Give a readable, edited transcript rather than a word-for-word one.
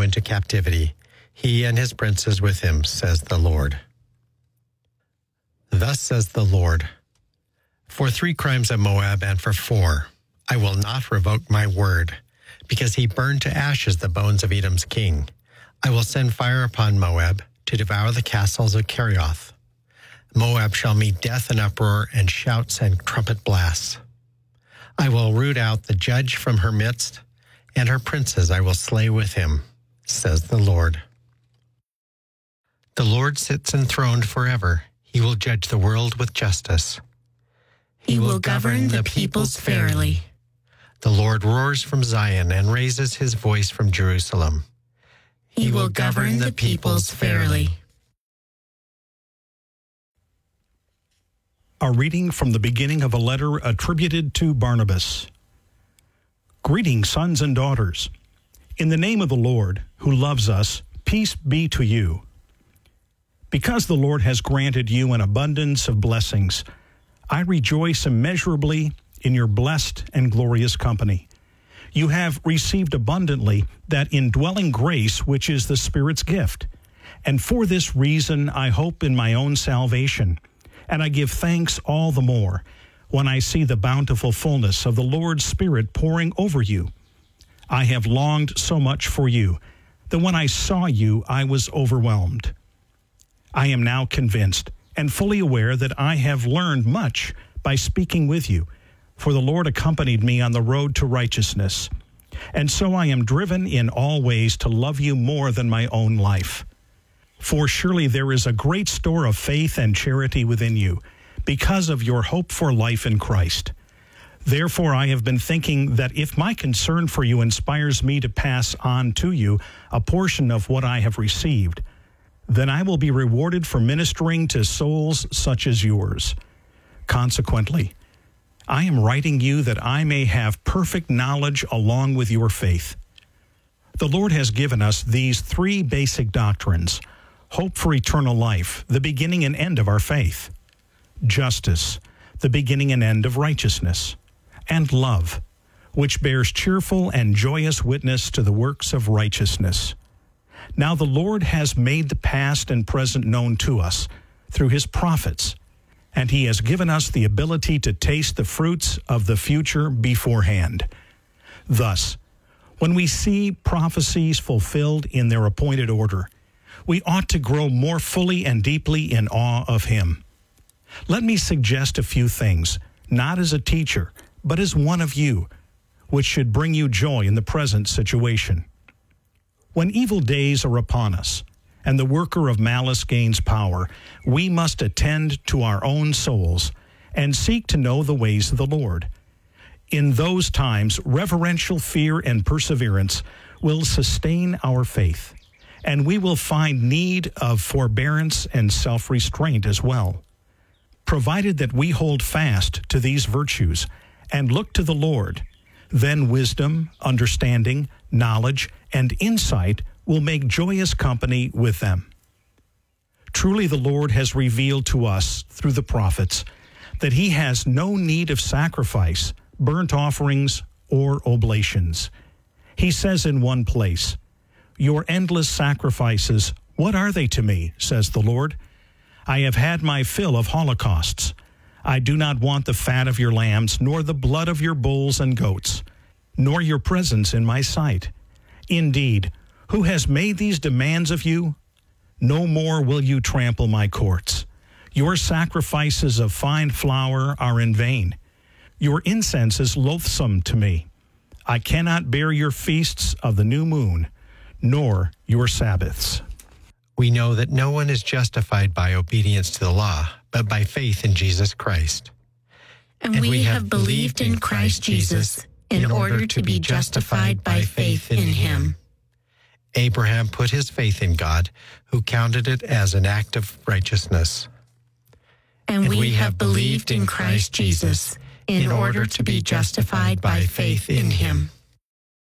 into captivity, he and his princes with him, says the Lord. Thus says the Lord, for 3 crimes of Moab and for 4, I will not revoke my word, because he burned to ashes the bones of Edom's king. I will send fire upon Moab to devour the castles of Kerioth. Moab shall meet death and uproar and shouts and trumpet blasts. I will root out the judge from her midst, and her princes I will slay with him, says the Lord. The Lord sits enthroned forever. He will judge the world with justice. He will govern the peoples fairly. The Lord roars from Zion and raises his voice from Jerusalem. He will govern the peoples fairly. A reading from the beginning of a letter attributed to Barnabas. Greetings, sons and daughters. In the name of the Lord, who loves us, peace be to you. Because the Lord has granted you an abundance of blessings, I rejoice immeasurably in your blessed and glorious company. You have received abundantly that indwelling grace which is the Spirit's gift. And for this reason I hope in my own salvation, and I give thanks all the more when I see the bountiful fullness of the Lord's Spirit pouring over you. I have longed so much for you that when I saw you I was overwhelmed. I am now convinced and fully aware that I have learned much by speaking with you, for the Lord accompanied me on the road to righteousness. And so I am driven in all ways to love you more than my own life. For surely there is a great store of faith and charity within you, because of your hope for life in Christ. Therefore I have been thinking that if my concern for you inspires me to pass on to you a portion of what I have received, then I will be rewarded for ministering to souls such as yours. Consequently, I am writing you that I may have perfect knowledge along with your faith. The Lord has given us these 3 basic doctrines: hope for eternal life, the beginning and end of our faith; justice, the beginning and end of righteousness; and love, which bears cheerful and joyous witness to the works of righteousness. Now the Lord has made the past and present known to us through his prophets, and he has given us the ability to taste the fruits of the future beforehand. Thus, when we see prophecies fulfilled in their appointed order, we ought to grow more fully and deeply in awe of him. Let me suggest a few things, not as a teacher, but as one of you, which should bring you joy in the present situation. When evil days are upon us, and the worker of malice gains power, we must attend to our own souls and seek to know the ways of the Lord. In those times, reverential fear and perseverance will sustain our faith, and we will find need of forbearance and self-restraint as well. Provided that we hold fast to these virtues and look to the Lord, then wisdom, understanding, knowledge, and insight will make joyous company with them. Truly the Lord has revealed to us through the prophets that he has no need of sacrifice, burnt offerings, or oblations. He says in one place, "Your endless sacrifices, what are they to me, says the Lord? I have had my fill of holocausts. I do not want the fat of your lambs, nor the blood of your bulls and goats, nor your presence in my sight. Indeed, who has made these demands of you? No more will you trample my courts. Your sacrifices of fine flour are in vain. Your incense is loathsome to me. I cannot bear your feasts of the new moon, nor your Sabbaths." We know that no one is justified by obedience to the law, but by faith in Jesus Christ. And we have believed in Christ Jesus in order to be justified by faith in him. Abraham put his faith in God, who counted it as an act of righteousness. And we have believed in Christ Jesus in order to be justified by faith in him.